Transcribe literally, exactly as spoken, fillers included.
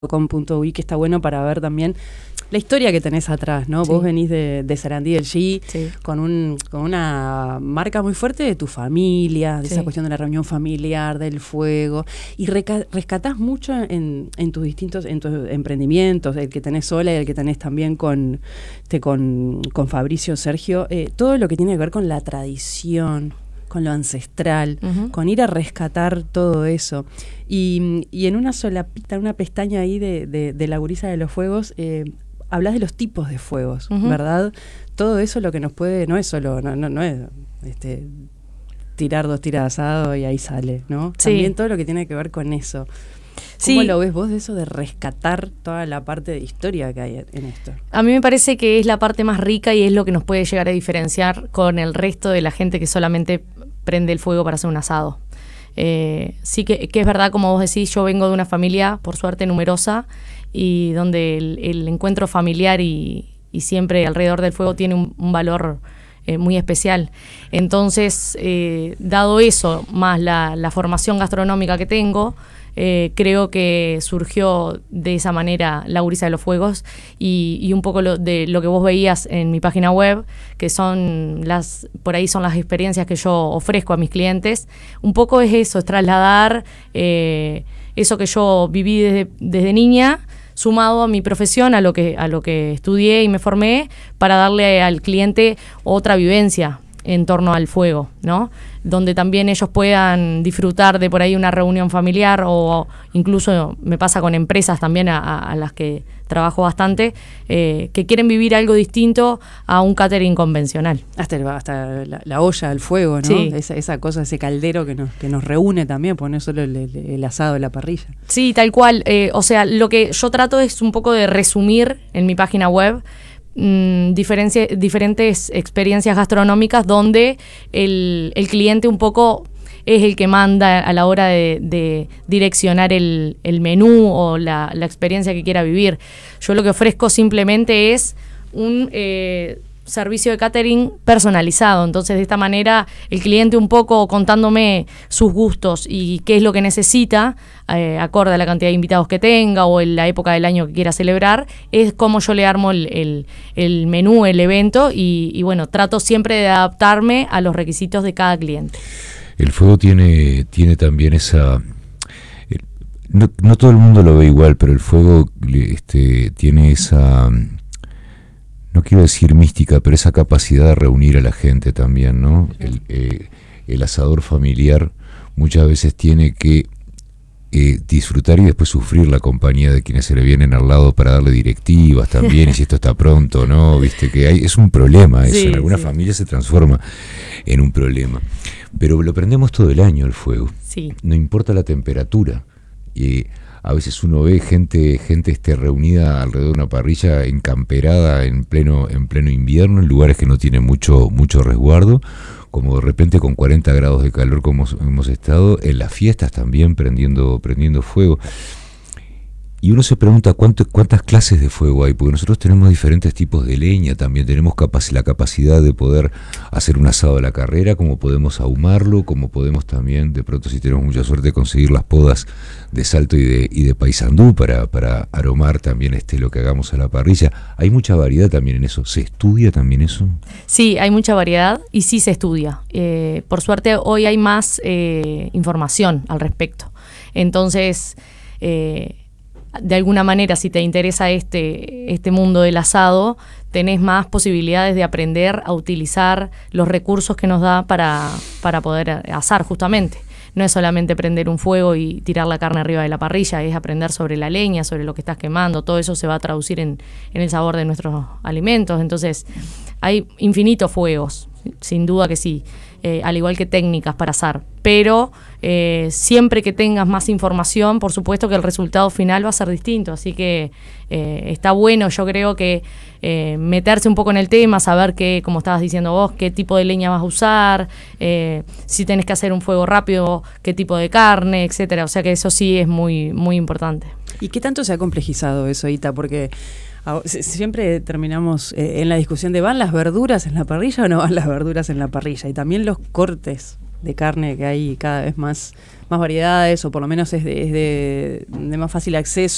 com punto uy, que está bueno para ver también la historia que tenés atrás, ¿no? Sí. Vos venís de, de Sarandí del G, sí. con, un, con una marca muy fuerte de tu familia, de sí. esa cuestión de la reunión familiar, del fuego, y reca- rescatás mucho en, en tus distintos en tus emprendimientos, el que tenés sola y el que tenés también con, te, con, con Fabricio, Sergio, eh, todo lo que tiene que ver con la tradición, con lo ancestral, uh-huh. con ir a rescatar todo eso. Y, y en una solapita, una pestaña ahí de, de, de la gurisa de los fuegos, eh, hablas de los tipos de fuegos, uh-huh. ¿verdad? Todo eso lo que nos puede, no es solo, no, no, no es este, tirar dos tiras de asado y ahí sale, ¿no? Sí. También todo lo que tiene que ver con eso. ¿Cómo sí. lo ves vos de eso de rescatar toda la parte de historia que hay en esto? A mí me parece que es la parte más rica y es lo que nos puede llegar a diferenciar con el resto de la gente que solamente prende el fuego para hacer un asado. Eh, sí que, que es verdad, como vos decís, yo vengo de una familia, por suerte, numerosa, y donde el, el encuentro familiar y, y siempre alrededor del fuego tiene un, un valor eh, muy especial. Entonces, eh, dado eso, más la, la formación gastronómica que tengo, Eh, creo que surgió de esa manera la gurisa de los fuegos y, y un poco lo, de lo que vos veías en mi página web, que son las, por ahí son las experiencias que yo ofrezco a mis clientes. Un poco es eso, es trasladar eh, eso que yo viví desde, desde niña, sumado a mi profesión, a lo que, a lo que estudié y me formé, para darle al cliente otra vivencia en torno al fuego, ¿no? Donde también ellos puedan disfrutar de por ahí una reunión familiar, o incluso me pasa con empresas también a, a las que trabajo bastante, eh, que quieren vivir algo distinto a un catering convencional. Hasta, el, hasta la, la olla, el fuego, ¿no? Sí. Esa, esa cosa, ese caldero que nos, que nos reúne también, porque no es solo el, el, el asado de la parrilla. Sí, tal cual. Eh, o sea, lo que yo trato es un poco de resumir en mi página web Mm, diferencia, diferentes experiencias gastronómicas donde el, el cliente un poco es el que manda a la hora de, de direccionar el, el menú o la, la experiencia que quiera vivir. Yo lo que ofrezco simplemente es un eh, servicio de catering personalizado. Entonces, de esta manera, el cliente un poco contándome sus gustos y qué es lo que necesita, eh, acorde a la cantidad de invitados que tenga o en la época del año que quiera celebrar, es como yo le armo el, el, el menú, el evento, y, y bueno, trato siempre de adaptarme a los requisitos de cada cliente. El fuego tiene, tiene también esa... No, no todo el mundo lo ve igual, pero el fuego este, tiene esa... no quiero decir mística, pero esa capacidad de reunir a la gente también, ¿no? El, eh, el asador familiar muchas veces tiene que eh, disfrutar y después sufrir la compañía de quienes se le vienen al lado para darle directivas también, y si esto está pronto, ¿no? Viste que hay, es un problema eso, sí, en algunas sí. familias se transforma en un problema. Pero lo prendemos todo el año el fuego, sí. no importa la temperatura. Y a veces uno ve gente gente este, reunida alrededor de una parrilla encamperada en pleno en pleno invierno, en lugares que no tienen mucho mucho resguardo, como de repente con cuarenta grados de calor como hemos estado, en las fiestas también prendiendo prendiendo fuego. Y uno se pregunta cuánto, cuántas clases de fuego hay, porque nosotros tenemos diferentes tipos de leña, también tenemos capac- la capacidad de poder hacer un asado a la carrera, como podemos ahumarlo, como podemos también, de pronto si tenemos mucha suerte, conseguir las podas de Salto y de, y de Paysandú para, para aromar también este, lo que hagamos a la parrilla. Hay mucha variedad también en eso. ¿Se estudia también eso? Sí, hay mucha variedad y sí se estudia. Eh, por suerte hoy hay más eh, información al respecto. Entonces... Eh, de alguna manera, si te interesa este, este mundo del asado, tenés más posibilidades de aprender a utilizar los recursos que nos da para, para poder asar, justamente. No es solamente prender un fuego y tirar la carne arriba de la parrilla, es aprender sobre la leña, sobre lo que estás quemando. Todo eso se va a traducir en, en el sabor de nuestros alimentos. Entonces, hay infinitos fuegos, sin duda que sí. Eh, al igual que técnicas para asar, pero eh, siempre que tengas más información, por supuesto que el resultado final va a ser distinto, así que eh, está bueno, yo creo que eh, meterse un poco en el tema, saber qué, como estabas diciendo vos, qué tipo de leña vas a usar, eh, si tenés que hacer un fuego rápido, qué tipo de carne, etcétera, o sea que eso sí es muy, muy importante. ¿Y qué tanto se ha complejizado eso, Ita? Porque siempre terminamos eh, en la discusión de ¿van las verduras en la parrilla o no van las verduras en la parrilla? Y también los cortes de carne, que hay cada vez más, más variedades, o por lo menos es de, es de, de más fácil acceso.